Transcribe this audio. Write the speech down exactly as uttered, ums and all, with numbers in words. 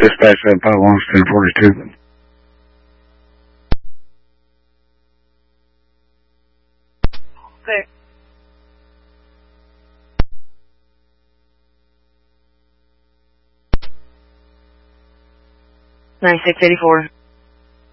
Dispatch that five one ten forty-two. Six. ninety-six eighty-four.